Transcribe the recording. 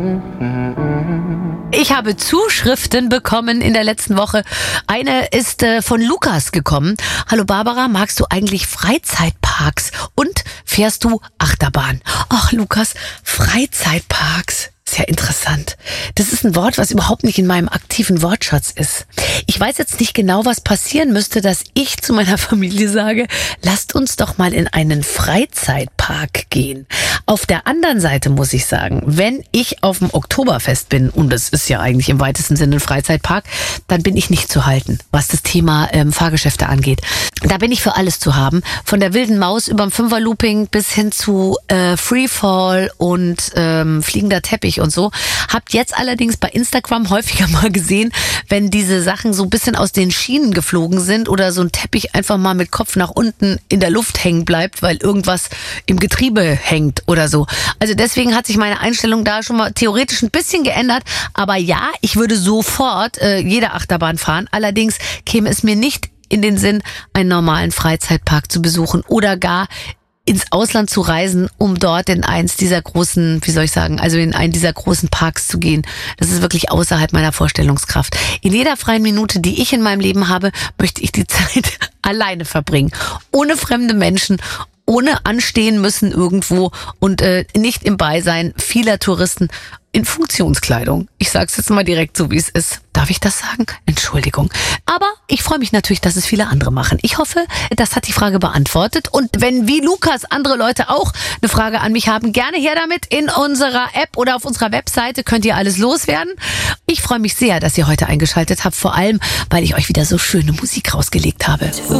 Ich habe Zuschriften bekommen in der letzten Woche. Eine ist von Lukas gekommen. Hallo Barbara, magst du eigentlich Freizeitparks und fährst du Achterbahn? Ach Lukas, Freizeitparks. Ist ja interessant. Das ist ein Wort, was überhaupt nicht in meinem aktiven Wortschatz ist. Ich weiß jetzt nicht genau, was passieren müsste, dass ich zu meiner Familie sage, lasst uns doch mal in einen Freizeitpark gehen. Auf der anderen Seite muss ich sagen, wenn ich auf dem Oktoberfest bin, und das ist ja eigentlich im weitesten Sinne ein Freizeitpark, dann bin ich nicht zu halten, was das Thema Fahrgeschäfte angeht. Da bin ich für alles zu haben. Von der wilden Maus überm Fünferlooping bis hin zu Freefall und fliegender Teppich und so. Habt jetzt allerdings bei Instagram häufiger mal gesehen, wenn diese Sachen so ein bisschen aus den Schienen geflogen sind oder so ein Teppich einfach mal mit Kopf nach unten in der Luft hängen bleibt, weil irgendwas im Getriebe hängt oder so. Also deswegen hat sich meine Einstellung da schon mal theoretisch ein bisschen geändert. Aber ja, ich würde sofort jede Achterbahn fahren. Allerdings käme es mir nicht in den Sinn, einen normalen Freizeitpark zu besuchen oder gar ins Ausland zu reisen, um dort in eins dieser großen, also in einen dieser großen Parks zu gehen. Das ist wirklich außerhalb meiner Vorstellungskraft. In jeder freien Minute, die ich in meinem Leben habe, möchte ich die Zeit alleine verbringen. Ohne fremde Menschen, ohne anstehen müssen irgendwo und nicht im Beisein vieler Touristen in Funktionskleidung. Ich sag's jetzt mal direkt so, wie es ist. Darf ich das sagen? Entschuldigung. Aber ich freue mich natürlich, dass es viele andere machen. Ich hoffe, das hat die Frage beantwortet. Und wenn wie Lukas andere Leute auch eine Frage an mich haben, gerne her damit. In unserer App oder auf unserer Webseite könnt ihr alles loswerden. Ich freue mich sehr, dass ihr heute eingeschaltet habt. Vor allem, weil ich euch wieder so schöne Musik rausgelegt habe.